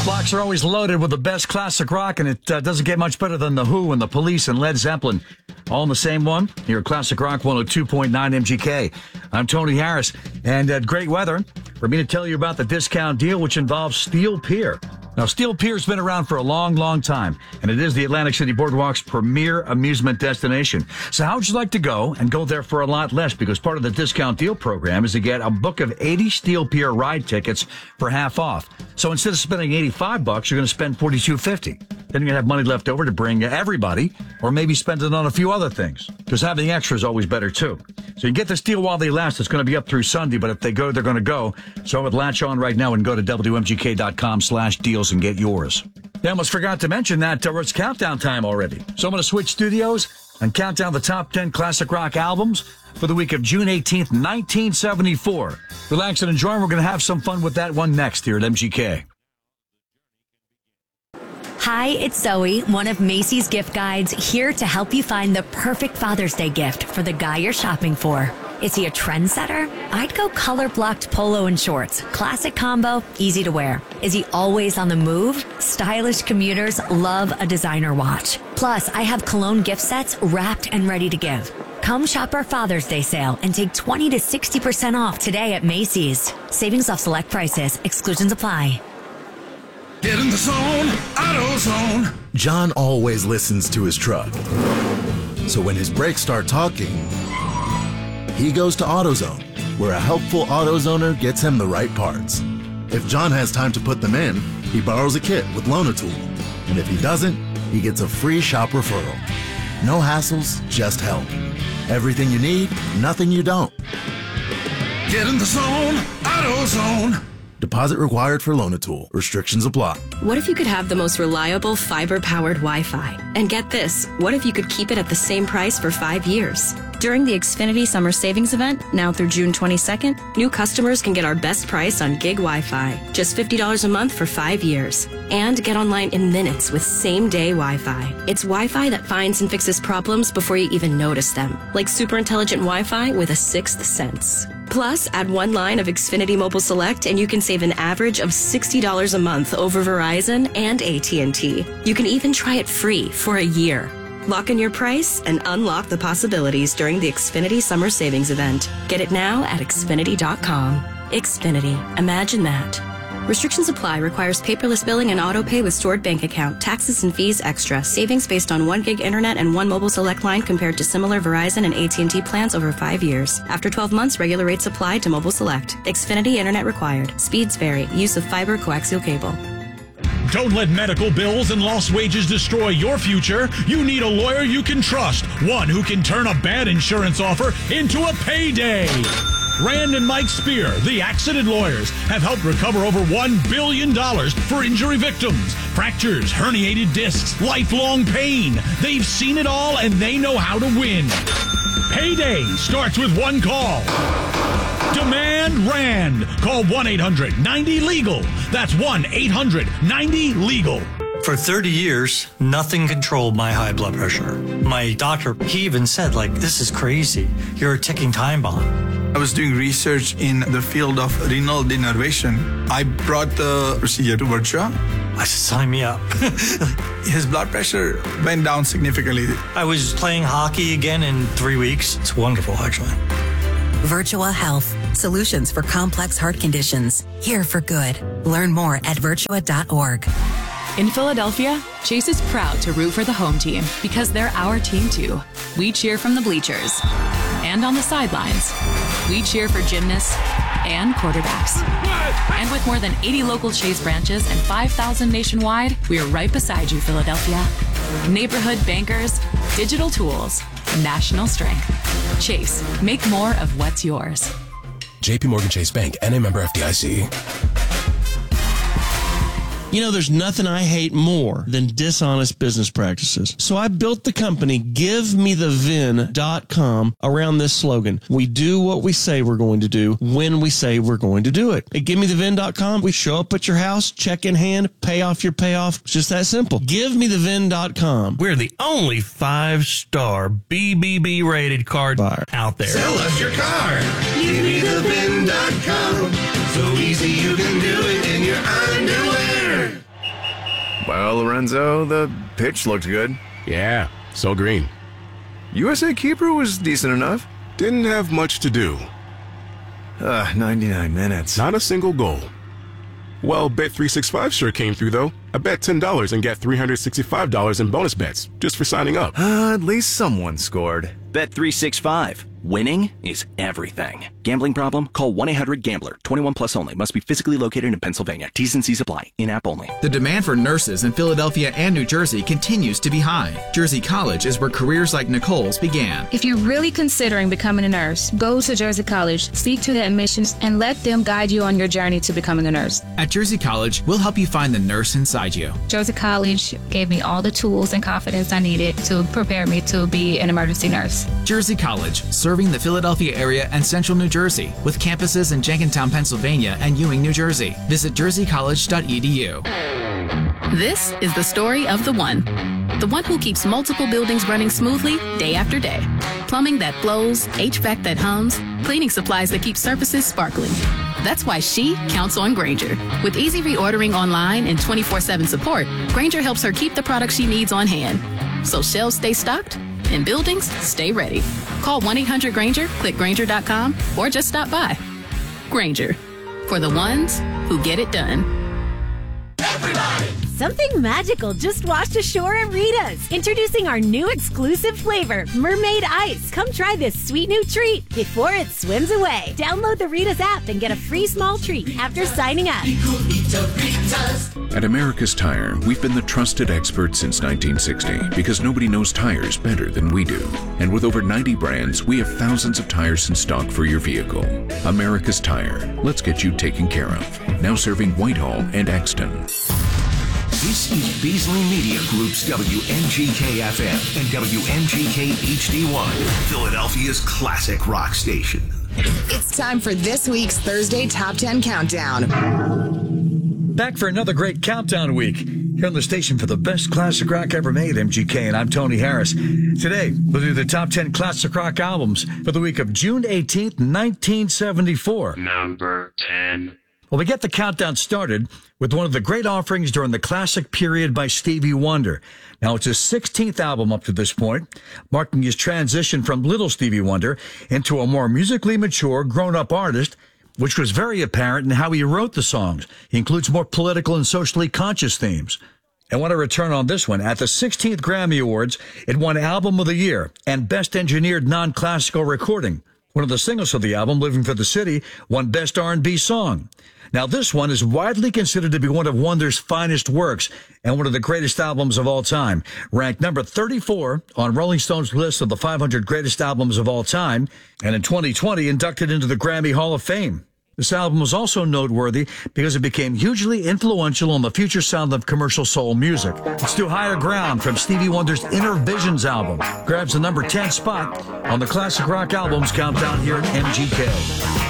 Blocks are always loaded with the best classic rock, and it doesn't get much better than The Who and The Police and Led Zeppelin. All in the same one. Here at Classic Rock 102.9 MGK. I'm Tony Harris, and great weather for me to tell you about the discount deal, which involves Steel Pier. Now, Steel Pier's been around for a long, long time, and it is the Atlantic City Boardwalk's premier amusement destination. So how would you like to go and go there for a lot less? Because part of the discount deal program is to get a book of 80 Steel Pier ride tickets for half off. So instead of spending $85, you're going to spend $42.50. Then you're going to have money left over to bring everybody, or maybe spend it on a few other things. Because having extra is always better, too. So you get this deal while they last. It's going to be up through Sunday, but if they go, they're going to go. So I would latch on right now and go to WMGK.com/deals and get yours. I almost forgot to mention that it's countdown time already. So I'm going to switch studios and count down the top 10 classic rock albums for the week of June 18th, 1974. Relax and enjoy. We're going to have some fun with that one next here at MGK. Hi, it's Zoe, one of Macy's gift guides, here to help you find the perfect Father's Day gift for the guy you're shopping for. Is he a trendsetter? I'd go color-blocked polo and shorts. Classic combo, easy to wear. Is he always on the move? Stylish commuters love a designer watch. Plus, I have cologne gift sets wrapped and ready to give. Come shop our Father's Day sale and take 20 to 60% off today at Macy's. Savings off select prices. Exclusions apply. Get in the zone, AutoZone. John always listens to his truck. So when his brakes start talking, he goes to AutoZone, where a helpful AutoZoner gets him the right parts. If John has time to put them in, he borrows a kit with Loan-A-Tool. And if he doesn't, he gets a free shop referral. No hassles, just help. Everything you need, nothing you don't. Get in the zone, AutoZone. Deposit required for Loan-A-Tool. Restrictions apply. What if you could have the most reliable fiber-powered Wi-Fi? And get this, what if you could keep it at the same price for 5 years? During the Xfinity Summer Savings Event, now through June 22nd, new customers can get our best price on gig Wi-Fi. Just $50 a month for 5 years. And get online in minutes with same-day Wi-Fi. It's Wi-Fi that finds and fixes problems before you even notice them. Like super intelligent Wi-Fi with a sixth sense. Plus, add one line of Xfinity Mobile Select and you can save an average of $60 a month over Verizon and AT&T. You can even try it free for a year. Lock in your price and unlock the possibilities during the Xfinity Summer Savings Event. Get it now at Xfinity.com. Xfinity. Imagine that. Restrictions apply. Requires paperless billing and auto pay with stored bank account. Taxes and fees extra. Savings based on 1 gig internet and 1 mobile select line compared to similar Verizon and AT&T plans over 5 years. After 12 months, regular rates apply to mobile select. Xfinity internet required. Speeds vary. Use of fiber coaxial cable. Don't let medical bills and lost wages destroy your future. You need a lawyer you can trust. One who can turn a bad insurance offer into a payday. Rand and Mike Spear, the accident lawyers, have helped recover over $1 billion for injury victims. Fractures, herniated discs, lifelong pain. They've seen it all and they know how to win. Payday starts with one call. Demand Rand. Call 1-800-90-LEGAL. That's 1-800-90-LEGAL. For 30 years, nothing controlled my high blood pressure. My doctor, he even said, this is crazy. You're a ticking time bomb. I was doing research in the field of renal denervation. I brought the procedure to Virtua. I said, sign me up. His blood pressure went down significantly. I was playing hockey again in 3 weeks. It's wonderful, actually. Virtua Health. Solutions for complex heart conditions. Here for good. Learn more at virtua.org. In Philadelphia, Chase is proud to root for the home team because they're our team too. We cheer from the bleachers and on the sidelines. We cheer for gymnasts and quarterbacks. And with more than 80 local Chase branches and 5,000 nationwide, we are right beside you, Philadelphia. Neighborhood bankers, digital tools, national strength. Chase, make more of what's yours. JP Morgan Chase Bank, N.A. member FDIC. You know, there's nothing I hate more than dishonest business practices. So I built the company GiveMeTheVin.com around this slogan. We do what we say we're going to do when we say we're going to do it. At GiveMeTheVin.com, we show up at your house, check in hand, pay off your payoff. It's just that simple. GiveMeTheVin.com. We're the only 5-star BBB rated car buyer out there. Sell us your car. GiveMeTheVin.com. So easy you can do it in your underwear. Well, Lorenzo, the pitch looked good. Yeah, so green. USA keeper was decent enough. Didn't have much to do. 99 minutes. Not a single goal. Well, Bet365 sure came through, though. I bet $10 and get $365 in bonus bets just for signing up. At least someone scored. Bet365. Winning is everything. Gambling problem? Call 1-800-GAMBLER. 21 plus only. Must be physically located in Pennsylvania. T's and C's apply. In-app only. The demand for nurses in Philadelphia and New Jersey continues to be high. Jersey College is where careers like Nicole's began. If you're really considering becoming a nurse, go to Jersey College, speak to the admissions, and let them guide you on your journey to becoming a nurse. At Jersey College, we'll help you find the nurse inside you. Jersey College gave me all the tools and confidence I needed to prepare me to be an emergency nurse. Jersey College, serving the Philadelphia area and central New Jersey, with campuses in Jenkintown, Pennsylvania and Ewing, New Jersey. Visit jerseycollege.edu. This is the story of the one who keeps multiple buildings running smoothly day after day. Plumbing that flows, HVAC that hums, cleaning supplies that keep surfaces sparkling. That's why she counts on Grainger. With easy reordering online and 24/7 support, Grainger helps her keep the products she needs on hand. So shelves stay stocked and buildings stay ready. Call 1-800-GRAINGER, click Grainger.com, or just stop by. Grainger, for the ones who get it done. Something magical just washed ashore at Rita's. Introducing our new exclusive flavor, Mermaid Ice. Come try this sweet new treat before it swims away. Download the Rita's app and get a free small treat after signing up. At America's Tire, we've been the trusted experts since 1960 because nobody knows tires better than we do. And with over 90 brands, we have thousands of tires in stock for your vehicle. America's Tire. Let's get you taken care of. Now serving Whitehall and Exton. This is Beasley Media Group's WMGK-FM and WMGK-HD1, Philadelphia's classic rock station. It's time for this week's Thursday Top 10 Countdown. Back for another great countdown week here on the station for the best classic rock ever made, MGK, and I'm Tony Harris. Today, we'll do the top 10 classic rock albums for the week of June 18th, 1974. Number 10. Well, we get the countdown started with one of the great offerings during the classic period by Stevie Wonder. Now, it's his 16th album up to this point, marking his transition from little Stevie Wonder into a more musically mature, grown-up artist, which was very apparent in how he wrote the songs. He includes more political and socially conscious themes. I want to return on this one. At the 16th Grammy Awards, it won Album of the Year and Best Engineered Non-Classical Recording. One of the singles of the album, Living for the City, won Best R&B Song. Now, this one is widely considered to be one of Wonder's finest works and one of the greatest albums of all time. Ranked number 34 on Rolling Stone's list of the 500 greatest albums of all time, and in 2020 inducted into the Grammy Hall of Fame. This album was also noteworthy because it became hugely influential on the future sound of commercial soul music. Let's do Higher Ground from Stevie Wonder's Inner Visions album. Grabs the number 10 spot on the Classic Rock Albums Countdown here at MGK.